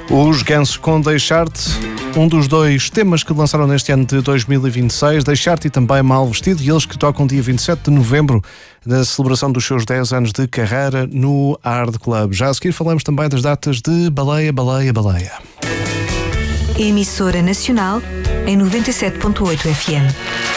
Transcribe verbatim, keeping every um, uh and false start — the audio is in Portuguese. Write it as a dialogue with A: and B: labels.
A: Os Gansos com Deixar-te, um dos dois temas que lançaram neste ano de dois mil e vinte e seis, Deixar-te e também Mal Vestido, e eles que tocam dia vinte e sete de novembro, na celebração dos seus dez anos de carreira no Hard Club. Já a seguir falamos também das datas de Baleia, Baleia, Baleia.
B: Emissora Nacional em noventa e sete ponto oito F M.